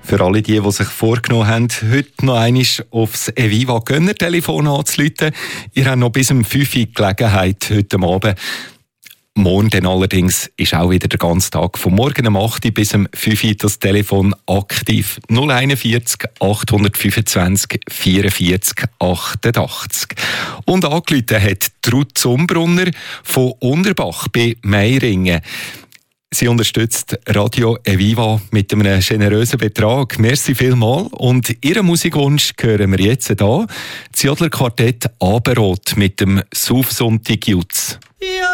Für alle die sich vorgenommen haben, heute noch einmal aufs Eviva Gönner-Telefon anzurufen. Ihr habt noch bis um 5 Uhr Gelegenheit heute Abend. Morgen dann allerdings ist auch wieder der ganze Tag von morgen um 8 Uhr bis um 5 Uhr das Telefon aktiv. 041 825 44 88. Und angerufen hat Ruth Zumbrunner von Unterbach bei Meiringen. Sie unterstützt Radio Eviva mit einem generösen Betrag. Merci vielmals. Und Ihren Musikwunsch hören wir jetzt hier. Das Jodler Quartett Aberrot mit dem Saufsonntag Jutz. Ja.